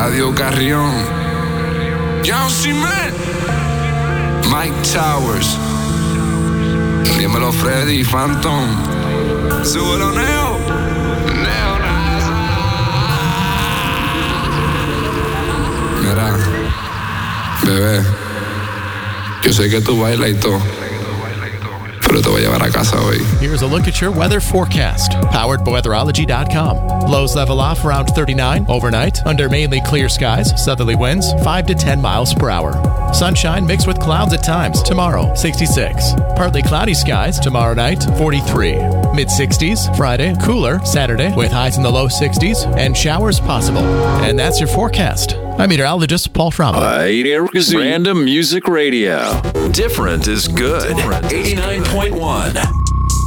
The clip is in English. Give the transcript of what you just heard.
Eladio Carrión, John Cement, Mike Towers, dímelo Freddy Phantom, súbelo Neo, Neo Nasa. Mira, bebé, yo sé que tú bailas y todo, pero te voy a llevar a casa hoy. Here's a look at your weather forecast, powered by weatherology.com. Lows level off around 39 overnight, under mainly clear skies, southerly winds 5 to 10 miles per hour. Sunshine mixed with clouds at times, tomorrow 66. Partly cloudy skies, tomorrow night 43. Mid-60s, Friday, cooler, Saturday, with highs in the low 60s, and showers possible. And that's your forecast. I'm meteorologist Paul Frommer. Random Music Radio. Different is good. 89.1.